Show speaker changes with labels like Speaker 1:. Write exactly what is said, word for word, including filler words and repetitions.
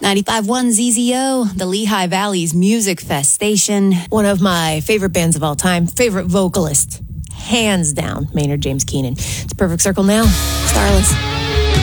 Speaker 1: ninety-five point one Z Z O, the Lehigh Valley's Music Fest station.
Speaker 2: One of my favorite bands of all time, favorite vocalist, hands down, Maynard James Keenan. It's Perfect Circle now. Starless.